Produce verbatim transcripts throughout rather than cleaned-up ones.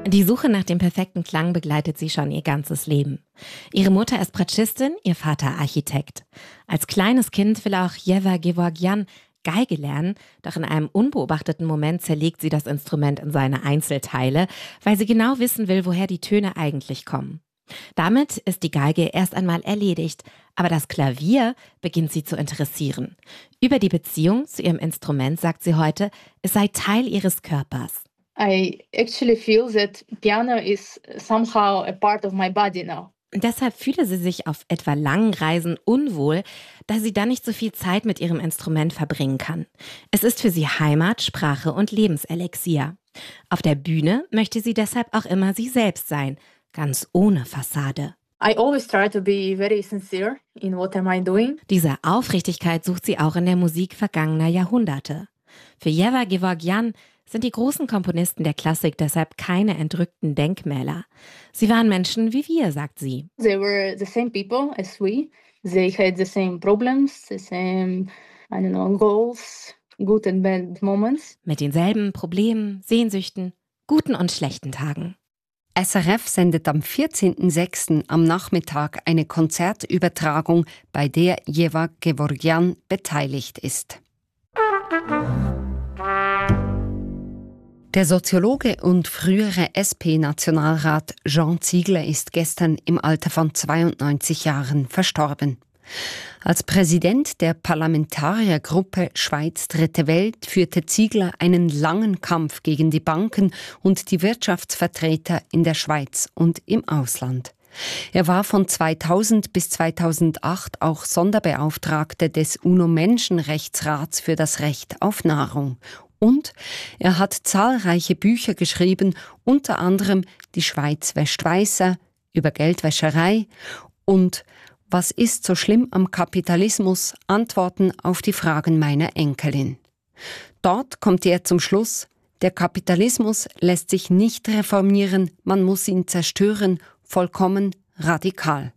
Die Suche nach dem perfekten Klang begleitet sie schon ihr ganzes Leben. Ihre Mutter ist Bratschistin, ihr Vater Architekt. Als kleines Kind will auch Jeva Gevorgyan Geige lernen, doch in einem unbeobachteten Moment zerlegt sie das Instrument in seine Einzelteile, weil sie genau wissen will, woher die Töne eigentlich kommen. Damit ist die Geige erst einmal erledigt, aber das Klavier beginnt sie zu interessieren. Über die Beziehung zu ihrem Instrument sagt sie heute, es sei Teil ihres Körpers. I actually feel that piano is somehow a part of my body now. Deshalb fühle sie sich auf etwa langen Reisen unwohl, da sie dann nicht so viel Zeit mit ihrem Instrument verbringen kann. Es ist für sie Heimat, Sprache und Lebenselixier. Auf der Bühne möchte sie deshalb auch immer sie selbst sein, ganz ohne Fassade. I always try to be very sincere in what am I doing. Diese Aufrichtigkeit sucht sie auch in der Musik vergangener Jahrhunderte. Für Jeva Gevorgyan sind die großen Komponisten der Klassik deshalb keine entrückten Denkmäler. Sie waren Menschen wie wir, sagt sie. They were the same people as we. They had the same problems, the same, I don't know, goals, good and bad moments. Mit denselben Problemen, Sehnsüchten, guten und schlechten Tagen. S R F sendet am vierzehnten sechsten am Nachmittag eine Konzertübertragung, bei der Jeva Gevorgyan beteiligt ist. Der Soziologe und frühere S P-Nationalrat Jean Ziegler ist gestern im Alter von zweiundneunzig Jahren verstorben. Als Präsident der Parlamentariergruppe Schweiz Dritte Welt führte Ziegler einen langen Kampf gegen die Banken und die Wirtschaftsvertreter in der Schweiz und im Ausland. Er war von zweitausend bis zweitausendacht auch Sonderbeauftragter des UNO-Menschenrechtsrats für das Recht auf Nahrung. Und er hat zahlreiche Bücher geschrieben, unter anderem Die Schweiz wäscht weißer, über Geldwäscherei und Was ist so schlimm am Kapitalismus? Antworten auf die Fragen meiner Enkelin. Dort kommt er zum Schluss, der Kapitalismus lässt sich nicht reformieren, man muss ihn zerstören, vollkommen radikal.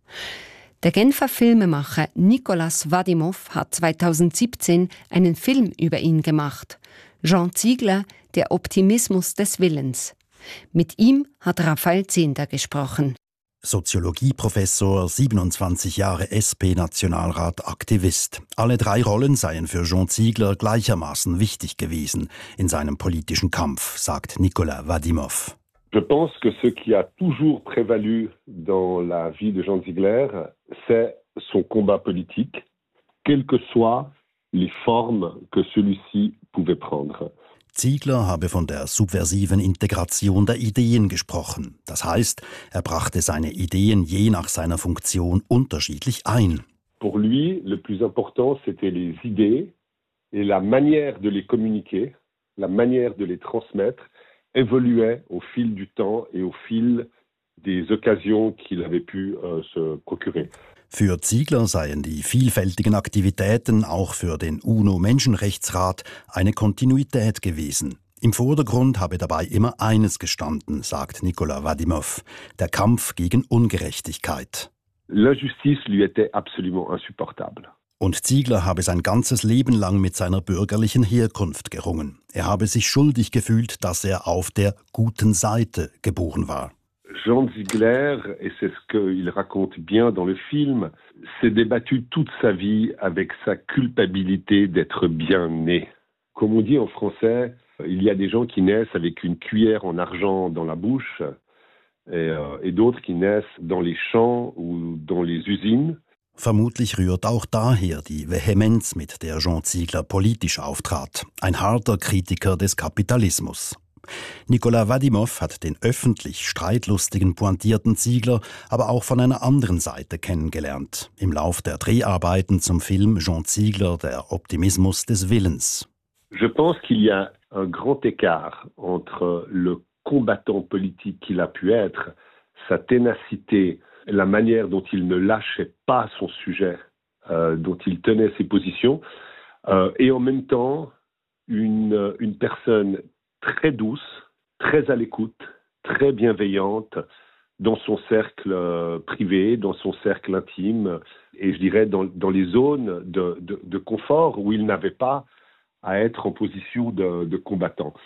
Der Genfer Filmemacher Nicolas Vadimov hat zweitausendsiebzehn einen Film über ihn gemacht. Jean Ziegler, der Optimismus des Willens. Mit ihm hat Raphael Zehnder gesprochen. Soziologieprofessor, siebenundzwanzig Jahre S P-Nationalrat, Aktivist. Alle drei Rollen seien für Jean Ziegler gleichermaßen wichtig gewesen in seinem politischen Kampf, sagt Nicolas Vadimov. Je pense que ce qui a toujours prévalu dans la vie de Jean Ziegler, c'est son combat politique, quelles que soient les formes que celui-ci pouvait prendre. Ziegler habe von der subversiven Integration der Ideen gesprochen. Das heißt, er brachte seine Ideen je nach seiner Funktion unterschiedlich ein. Pour lui, le plus important, c'était les idées et la manière de les communiquer, la manière de les transmettre, évoluait au fil du temps et au fil des occasions qu'il avait pu euh, se procurer. Für Ziegler seien die vielfältigen Aktivitäten auch für den UNO-Menschenrechtsrat eine Kontinuität gewesen. Im Vordergrund habe dabei immer eines gestanden, sagt Nicolas Vadimov, der Kampf gegen Ungerechtigkeit. L'injustice lui était absolument insupportable. Und Ziegler habe sein ganzes Leben lang mit seiner bürgerlichen Herkunft gerungen. Er habe sich schuldig gefühlt, dass er auf der guten Seite geboren war. Jean Ziegler, et c'est ce qu'il raconte bien dans le film, s'est débattu toute sa vie avec sa culpabilité d'être bien né. Comme on dit en français, il y a des gens qui naissent avec une cuillère en argent dans la bouche et, euh, et d'autres qui naissent dans les champs ou dans les usines. Vermutlich rührt auch daher die Vehemenz, mit der Jean Ziegler politisch auftrat. Ein harter Kritiker des Kapitalismus. Nicolas Vadimov hat den öffentlich streitlustigen, pointierten Ziegler aber auch von einer anderen Seite kennengelernt. Im Lauf der Dreharbeiten zum Film Jean Ziegler, der Optimismus des Willens. Je pense qu'il y a un grand écart entre le combattant politique qu'il a pu être, sa ténacité, la manière dont il ne lâchait pas son sujet, euh, dont il tenait ses positions, euh, et en même temps une, une personne très douce, très à l'écoute, très bienveillante dans son cercle privé, dans son cercle intime, et je dirais dans, dans les zones de, de, de confort où il n'avait pas à être en position de, de combattant.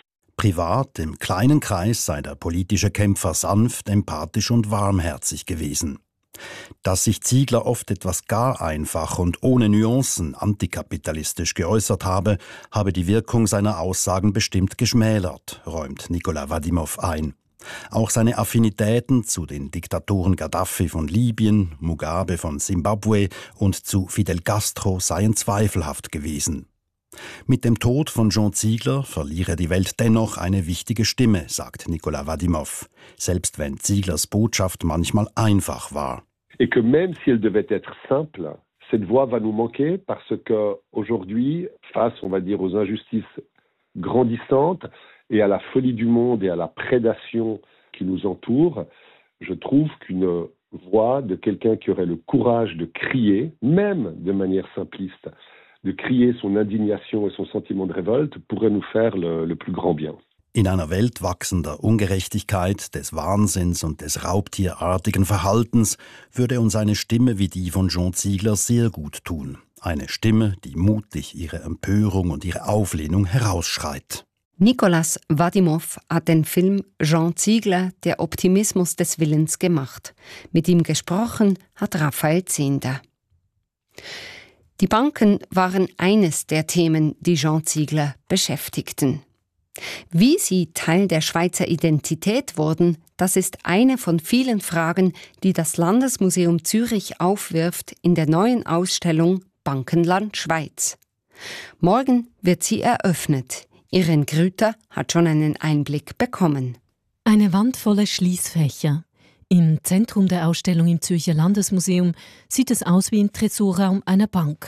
Privat im kleinen Kreis sei der politische Kämpfer sanft, empathisch und warmherzig gewesen. Dass sich Ziegler oft etwas gar einfach und ohne Nuancen antikapitalistisch geäußert habe, habe die Wirkung seiner Aussagen bestimmt geschmälert, räumt Nicolas Vadimov ein. Auch seine Affinitäten zu den Diktatoren Gaddafi von Libyen, Mugabe von Simbabwe und zu Fidel Castro seien zweifelhaft gewesen. Mit dem Tod von Jean Ziegler verliere die Welt dennoch eine wichtige Stimme, sagt Nicolas Vadimov, selbst wenn Zieglers Botschaft manchmal einfach war. Et que même si elle devait être simple, cette voix va nous manquer parce que aujourd'hui, face, on va dire, aux injustices grandissantes et à la folie du monde et à la prédation qui nous entoure, je trouve qu'une voix de quelqu'un qui aurait le courage de crier, même de manière simpliste, de crier son indignation et son sentiment de révolte, pourrait nous faire le, le plus grand bien. In einer Welt wachsender Ungerechtigkeit, des Wahnsinns und des raubtierartigen Verhaltens würde uns eine Stimme wie die von Jean Ziegler sehr gut tun. Eine Stimme, die mutig ihre Empörung und ihre Auflehnung herausschreit. Nicolas Vadimov hat den Film Jean Ziegler, der Optimismus des Willens gemacht. Mit ihm gesprochen hat Raphael Zehnder. Die Banken waren eines der Themen, die Jean Ziegler beschäftigten. Wie sie Teil der Schweizer Identität wurden, das ist eine von vielen Fragen, die das Landesmuseum Zürich aufwirft in der neuen Ausstellung Bankenland Schweiz. Morgen wird sie eröffnet. Irene Grüter hat schon einen Einblick bekommen. Eine Wand voller Schließfächer. Im Zentrum der Ausstellung im Zürcher Landesmuseum sieht es aus wie im Tresorraum einer Bank.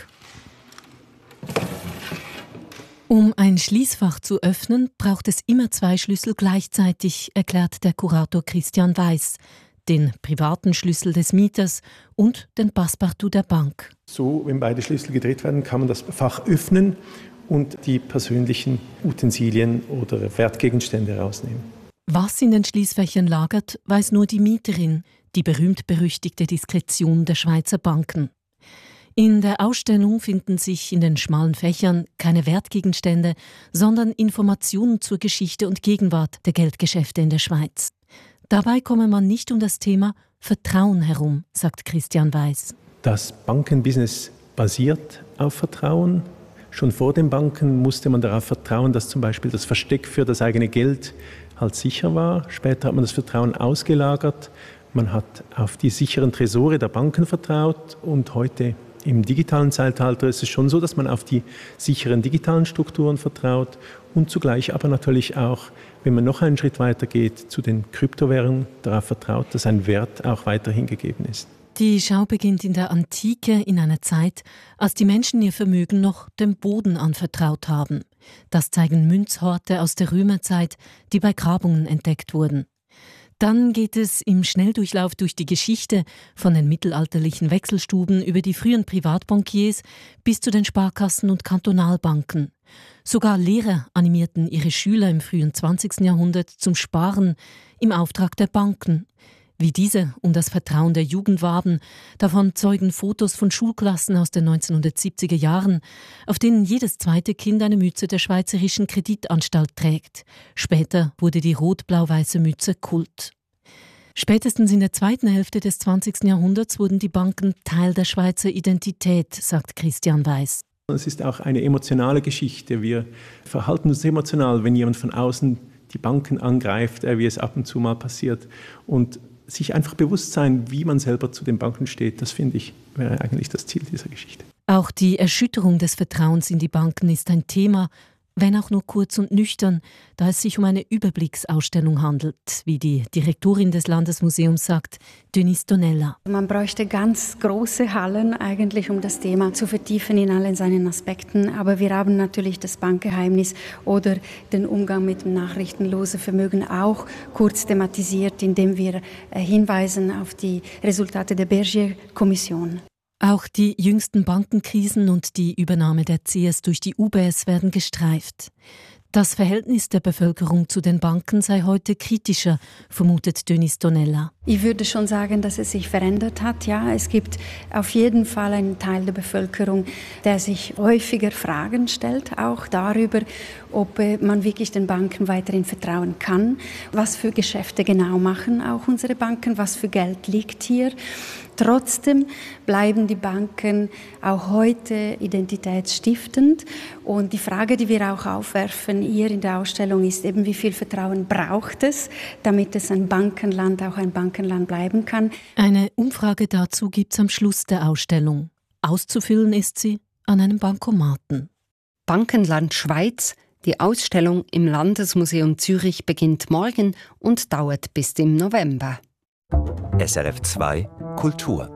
Um ein Schließfach zu öffnen, braucht es immer zwei Schlüssel gleichzeitig, erklärt der Kurator Christian Weiss. Den privaten Schlüssel des Mieters und den Passepartout der Bank. So, wenn beide Schlüssel gedreht werden, kann man das Fach öffnen und die persönlichen Utensilien oder Wertgegenstände herausnehmen. Was in den Schließfächern lagert, weiß nur die Mieterin, die berühmt-berüchtigte Diskretion der Schweizer Banken. In der Ausstellung finden sich in den schmalen Fächern keine Wertgegenstände, sondern Informationen zur Geschichte und Gegenwart der Geldgeschäfte in der Schweiz. Dabei komme man nicht um das Thema Vertrauen herum, sagt Christian Weiss. Das Bankenbusiness basiert auf Vertrauen. Schon vor den Banken musste man darauf vertrauen, dass zum Beispiel das Versteck für das eigene Geld halt sicher war. Später hat man das Vertrauen ausgelagert. Man hat auf die sicheren Tresore der Banken vertraut und heute im digitalen Zeitalter ist es schon so, dass man auf die sicheren digitalen Strukturen vertraut und zugleich aber natürlich auch, wenn man noch einen Schritt weiter geht, zu den Kryptowährungen darauf vertraut, dass ein Wert auch weiterhin gegeben ist. Die Schau beginnt in der Antike, in einer Zeit, als die Menschen ihr Vermögen noch dem Boden anvertraut haben. Das zeigen Münzhorte aus der Römerzeit, die bei Grabungen entdeckt wurden. Dann geht es im Schnelldurchlauf durch die Geschichte von den mittelalterlichen Wechselstuben über die frühen Privatbankiers bis zu den Sparkassen und Kantonalbanken. Sogar Lehrer animierten ihre Schüler im frühen zwanzigsten Jahrhundert zum Sparen im Auftrag der Banken. Wie diese um das Vertrauen der Jugend warben, davon zeugen Fotos von Schulklassen aus den neunzehnhundertsiebziger Jahren, auf denen jedes zweite Kind eine Mütze der Schweizerischen Kreditanstalt trägt. Später wurde die rot-blau-weiße Mütze Kult. Spätestens in der zweiten Hälfte des zwanzigsten Jahrhunderts wurden die Banken Teil der Schweizer Identität, sagt Christian Weiss. Es ist auch eine emotionale Geschichte. Wir verhalten uns emotional, wenn jemand von außen die Banken angreift, wie es ab und zu mal passiert. Und sich einfach bewusst sein, wie man selber zu den Banken steht, das finde ich, wäre eigentlich das Ziel dieser Geschichte. Auch die Erschütterung des Vertrauens in die Banken ist ein Thema, wenn auch nur kurz und nüchtern, da es sich um eine Überblicksausstellung handelt, wie die Direktorin des Landesmuseums sagt, Denise Donella. Man bräuchte ganz große Hallen eigentlich, um das Thema zu vertiefen in allen seinen Aspekten. Aber wir haben natürlich das Bankgeheimnis oder den Umgang mit dem nachrichtenlosen Vermögen auch kurz thematisiert, indem wir hinweisen auf die Resultate der Bergier-Kommission. Auch die jüngsten Bankenkrisen und die Übernahme der C S durch die U B S werden gestreift. Das Verhältnis der Bevölkerung zu den Banken sei heute kritischer, vermutet Denise Donella. Ich würde schon sagen, dass es sich verändert hat. Ja, es gibt auf jeden Fall einen Teil der Bevölkerung, der sich häufiger Fragen stellt, auch darüber, ob man wirklich den Banken weiterhin vertrauen kann, was für Geschäfte genau machen auch unsere Banken, was für Geld liegt hier. Trotzdem bleiben die Banken auch heute identitätsstiftend. Und die Frage, die wir auch aufwerfen hier in der Ausstellung, ist eben, wie viel Vertrauen braucht es, damit es ein Bankenland auch ein Bankenland bleiben kann. Eine Umfrage dazu gibt es am Schluss der Ausstellung. Auszufüllen ist sie an einem Bankomaten. Bankenland Schweiz. Die Ausstellung im Landesmuseum Zürich beginnt morgen und dauert bis im November. S R F zwei Kultur.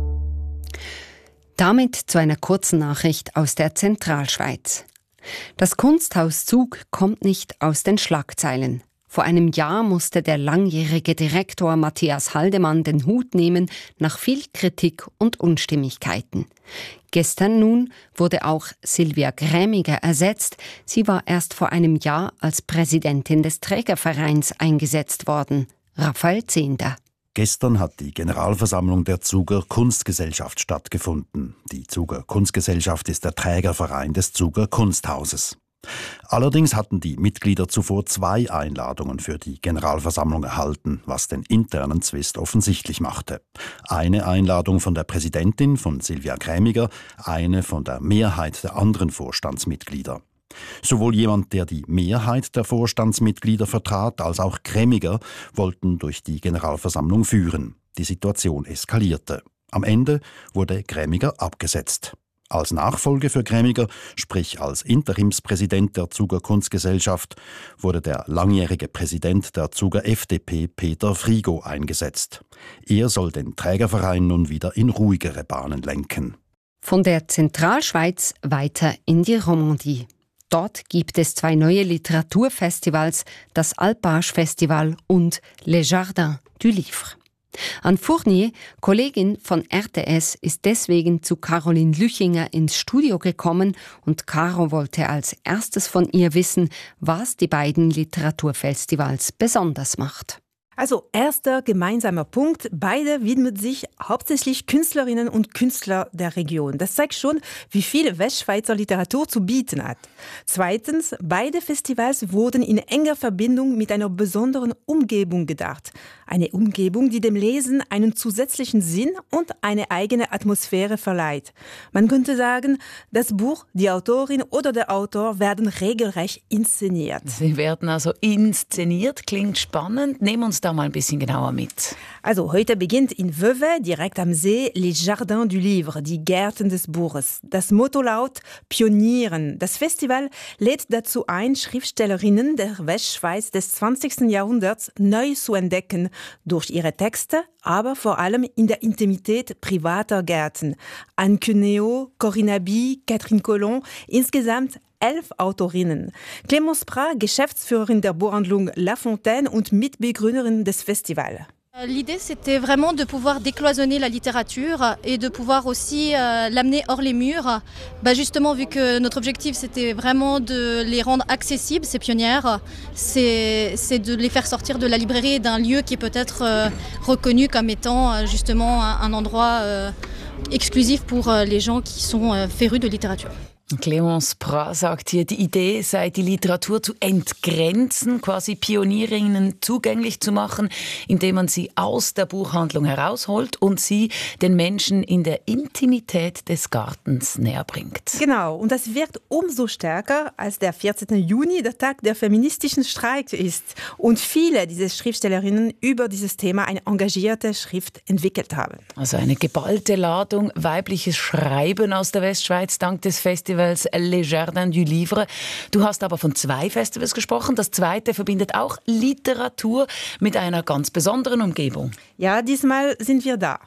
Damit zu einer kurzen Nachricht aus der Zentralschweiz. Das Kunsthaus Zug kommt nicht aus den Schlagzeilen. Vor einem Jahr musste der langjährige Direktor Matthias Haldemann den Hut nehmen, nach viel Kritik und Unstimmigkeiten. Gestern nun wurde auch Silvia Grämiger ersetzt. Sie war erst vor einem Jahr als Präsidentin des Trägervereins eingesetzt worden. Raphael Zehnder. Gestern hat die Generalversammlung der Zuger Kunstgesellschaft stattgefunden. Die Zuger Kunstgesellschaft ist der Trägerverein des Zuger Kunsthauses. Allerdings hatten die Mitglieder zuvor zwei Einladungen für die Generalversammlung erhalten, was den internen Zwist offensichtlich machte. Eine Einladung von der Präsidentin, von Silvia Grämiger, eine von der Mehrheit der anderen Vorstandsmitglieder. Sowohl jemand, der die Mehrheit der Vorstandsmitglieder vertrat, als auch Grämiger wollten durch die Generalversammlung führen. Die Situation eskalierte. Am Ende wurde Grämiger abgesetzt. Als Nachfolge für Grämiger, sprich als Interimspräsident der Zuger Kunstgesellschaft, wurde der langjährige Präsident der Zuger F D P, Peter Frigo, eingesetzt. Er soll den Trägerverein nun wieder in ruhigere Bahnen lenken. Von der Zentralschweiz weiter in die Romandie. Dort gibt es zwei neue Literaturfestivals, das Alpage Festival und Les Jardins du Livre. Anne Fournier, Kollegin von R T S, ist deswegen zu Caroline Lüchinger ins Studio gekommen und Caro wollte als erstes von ihr wissen, was die beiden Literaturfestivals besonders macht. Also erster gemeinsamer Punkt, beide widmen sich hauptsächlich Künstlerinnen und Künstler der Region. Das zeigt schon, wie viel Westschweizer Literatur zu bieten hat. Zweitens, beide Festivals wurden in enger Verbindung mit einer besonderen Umgebung gedacht. Eine Umgebung, die dem Lesen einen zusätzlichen Sinn und eine eigene Atmosphäre verleiht. Man könnte sagen, das Buch, die Autorin oder der Autor werden regelrecht inszeniert. Sie werden also inszeniert, klingt spannend. Nehmen uns da mal ein bisschen genauer mit. Also heute beginnt in Vevey, direkt am See, Les Jardins du Livre, die Gärten des Buches. Das Motto laut Pionieren. Das Festival lädt dazu ein, Schriftstellerinnen der Westschweiz des zwanzigsten Jahrhunderts neu zu entdecken, durch ihre Texte, aber vor allem in der Intimität privater Gärten. Anne Cuneo, Corinna Bi, Catherine Collomb, insgesamt elf Autorinnen. Clémence Prat, Geschäftsführerin der Buchhandlung La Fontaine und Mitbegründerin des Festivals. L'idée, c'était vraiment de pouvoir décloisonner la littérature et de pouvoir aussi euh, l'amener hors les murs. Bah justement, vu que notre objectif, c'était vraiment de les rendre accessibles, ces pionnières, c'est, c'est de les faire sortir de la librairie et d'un lieu qui est peut-être euh, reconnu comme étant euh, justement un, un endroit euh, exclusif pour euh, les gens qui sont euh, férus de littérature. Clémence Prat sagt hier, die Idee sei, die Literatur zu entgrenzen, quasi Pionierinnen zugänglich zu machen, indem man sie aus der Buchhandlung herausholt und sie den Menschen in der Intimität des Gartens näher bringt. Genau, und das wirkt umso stärker, als der vierzehnten Juni der Tag der feministischen Streik ist und viele dieser Schriftstellerinnen über dieses Thema eine engagierte Schrift entwickelt haben. Also eine geballte Ladung weibliches Schreiben aus der Westschweiz dank des Festivals Les Jardins du Livre. Du hast aber von zwei Festivals gesprochen. Das zweite verbindet auch Literatur mit einer ganz besonderen Umgebung. Ja, diesmal sind wir da.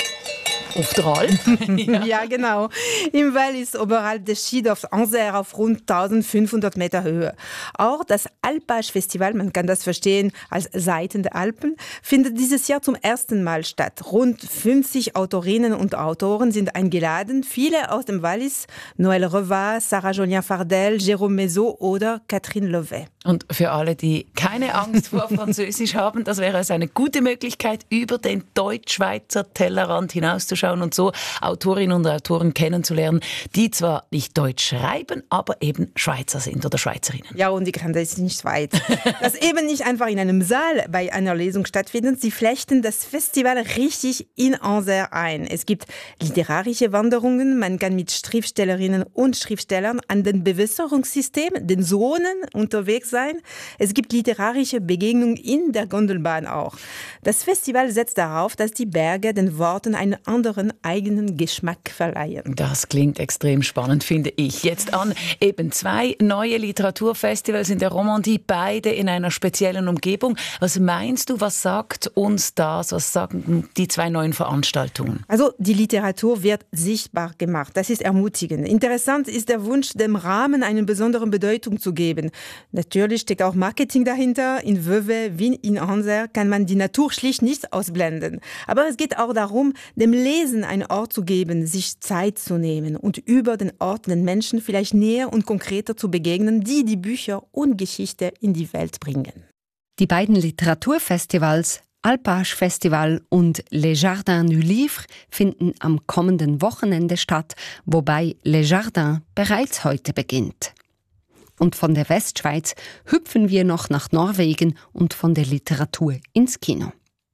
Auf der Alp? ja. ja, genau. Im Wallis oberhalb des Skidorfs Anser auf rund eintausendfünfhundert Meter Höhe. Auch das Alpage Festival, man kann das verstehen als Seiten der Alpen, findet dieses Jahr zum ersten Mal statt. Rund fünfzig Autorinnen und Autoren sind eingeladen, viele aus dem Wallis, Noël Revaz, Sarah Jolien Fardel, Jérôme Mézot oder Catherine Lovet. Und für alle, die keine Angst vor Französisch haben, das wäre es eine gute Möglichkeit, über den Deutschschweizer Tellerrand hinaus zu anzuschauen und so Autorinnen und Autoren kennenzulernen, die zwar nicht Deutsch schreiben, aber eben Schweizer sind oder Schweizerinnen. Ja, und die Grenze ist nicht weit. Das eben nicht einfach in einem Saal bei einer Lesung stattfindet. Sie flechten das Festival richtig in Anser ein. Es gibt literarische Wanderungen. Man kann mit Schriftstellerinnen und Schriftstellern an den Bewässerungssystem, den Zonen, unterwegs sein. Es gibt literarische Begegnungen in der Gondelbahn auch. Das Festival setzt darauf, dass die Berge den Worten einen anderen eigenen Geschmack verleihen. Das klingt extrem spannend, finde ich. Jetzt an eben zwei neue Literaturfestivals in der Romandie, beide in einer speziellen Umgebung. Was meinst du, was sagt uns das, was sagen die zwei neuen Veranstaltungen? Also die Literatur wird sichtbar gemacht. Das ist ermutigend. Interessant ist der Wunsch, dem Rahmen eine besondere Bedeutung zu geben. Natürlich steckt auch Marketing dahinter. In Vevey wie in Anser kann man die Natur schlicht nicht ausblenden. Aber es geht auch darum, dem Lesen einen Ort zu geben, sich Zeit zu nehmen und über den Ort den Menschen vielleicht näher und konkreter zu begegnen, die die Bücher und Geschichte in die Welt bringen. Die beiden Literaturfestivals Alpage Festival und Les Jardins du Livre finden am kommenden Wochenende statt, wobei Les Jardins bereits heute beginnt. Und von der Westschweiz hüpfen wir noch nach Norwegen und von der Literatur ins Kino.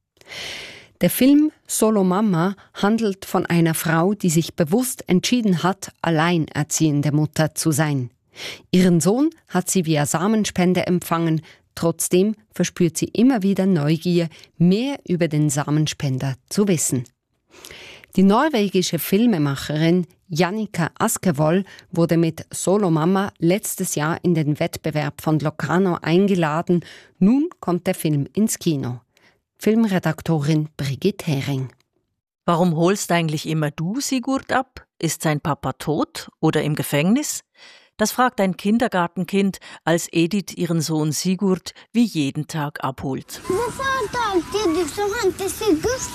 Der Film Solo Mama handelt von einer Frau, die sich bewusst entschieden hat, alleinerziehende Mutter zu sein. Ihren Sohn hat sie via Samenspende empfangen, trotzdem verspürt sie immer wieder Neugier, mehr über den Samenspender zu wissen. Die norwegische Filmemacherin Jannicke Askevold wurde mit Solo Mama letztes Jahr in den Wettbewerb von Locarno eingeladen. Nun kommt der Film ins Kino. Filmredaktorin Brigitte Hering. Warum holst eigentlich immer du Sigurd ab? Ist sein Papa tot oder im Gefängnis? Das fragt ein Kindergartenkind, als Edith ihren Sohn Sigurd wie jeden Tag abholt. Hvorfor er det alltid du som henter Sigurd?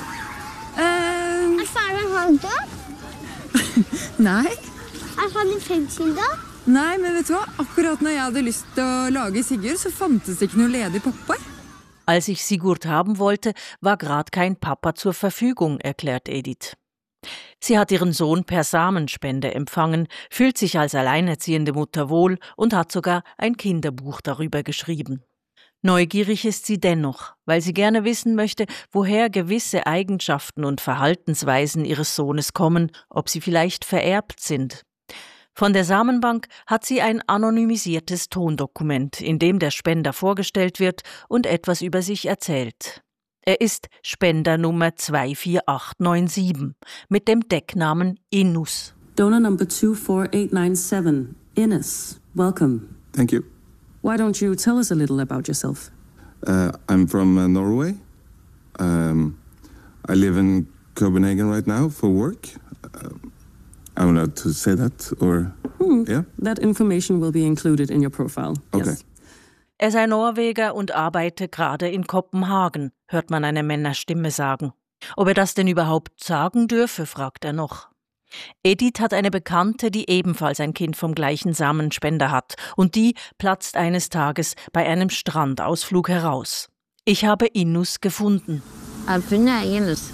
Uh, er faren han død? Nei. Er han i fengsel da? Nei, men vet du hva? Akkurat når jeg hadde lyst til å lage Sigurd, så fantes det ikke noe ledig pappa. Als ich Sigurd haben wollte, war gerade kein Papa zur Verfügung, erklärt Edith. Sie hat ihren Sohn per Samenspende empfangen, fühlt sich als alleinerziehende Mutter wohl und hat sogar ein Kinderbuch darüber geschrieben. Neugierig ist sie dennoch, weil sie gerne wissen möchte, woher gewisse Eigenschaften und Verhaltensweisen ihres Sohnes kommen, ob sie vielleicht vererbt sind. Von der Samenbank hat sie ein anonymisiertes Tondokument, in dem der Spender vorgestellt wird und etwas über sich erzählt. Er ist Spender Nummer zwei vier acht neun sieben mit dem Decknamen Inus. Donor number two four eight nine seven, Inus. Welcome. Thank you. Why don't you tell us a little about yourself? Uh, I'm from uh, Norway. Um, I live in Copenhagen right now for work. Uh, I'm allowed to say that, or hmm. yeah? That information will be included in your profile. Okay. Yes. Er sei Norweger und arbeite gerade in Kopenhagen, hört man eine Männerstimme sagen. Ob er das denn überhaupt sagen dürfe, fragt er noch. Edith hat eine Bekannte, die ebenfalls ein Kind vom gleichen Samenspender hat, und die platzt eines Tages bei einem Strandausflug heraus. Ich habe Inus gefunden. Inus.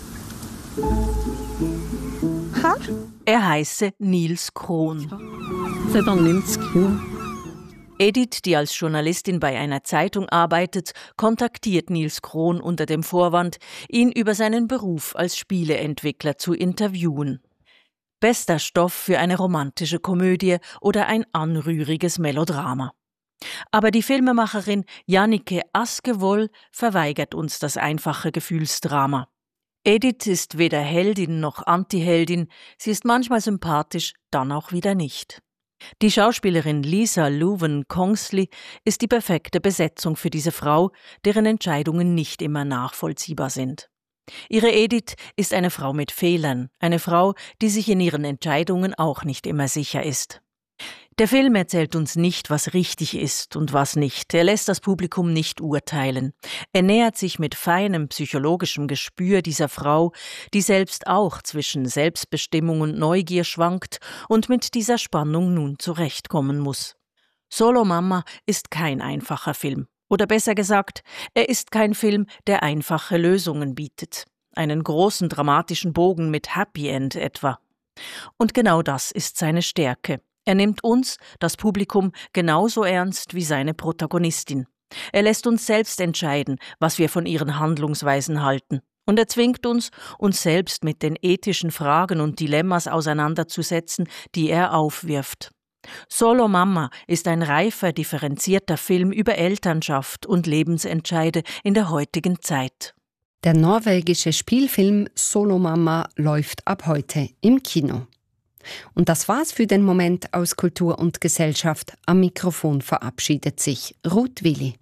Er heiße Nils Krohn. Nils Krohn. Edith, die als Journalistin bei einer Zeitung arbeitet, kontaktiert Nils Krohn unter dem Vorwand, ihn über seinen Beruf als Spieleentwickler zu interviewen. Bester Stoff für eine romantische Komödie oder ein anrühriges Melodrama. Aber die Filmemacherin Jannicke Askevold verweigert uns das einfache Gefühlsdrama. Edith ist weder Heldin noch Antiheldin, sie ist manchmal sympathisch, dann auch wieder nicht. Die Schauspielerin Lisa Loven-Kongsley ist die perfekte Besetzung für diese Frau, deren Entscheidungen nicht immer nachvollziehbar sind. Ihre Edith ist eine Frau mit Fehlern, eine Frau, die sich in ihren Entscheidungen auch nicht immer sicher ist. Der Film erzählt uns nicht, was richtig ist und was nicht. Er lässt das Publikum nicht urteilen. Er nähert sich mit feinem psychologischem Gespür dieser Frau, die selbst auch zwischen Selbstbestimmung und Neugier schwankt und mit dieser Spannung nun zurechtkommen muss. Solo Mama ist kein einfacher Film. Oder besser gesagt, er ist kein Film, der einfache Lösungen bietet. einen großen dramatischen Bogen mit Happy End etwa. Und genau das ist seine Stärke. Er nimmt uns, das Publikum, genauso ernst wie seine Protagonistin. Er lässt uns selbst entscheiden, was wir von ihren Handlungsweisen halten. Und er zwingt uns, uns selbst mit den ethischen Fragen und Dilemmas auseinanderzusetzen, die er aufwirft. Solo Mama ist ein reifer, differenzierter Film über Elternschaft und Lebensentscheide in der heutigen Zeit. Der norwegische Spielfilm Solo Mama läuft ab heute im Kino. Und das war's für den Moment aus Kultur und Gesellschaft. Am Mikrofon verabschiedet sich Ruth Willi.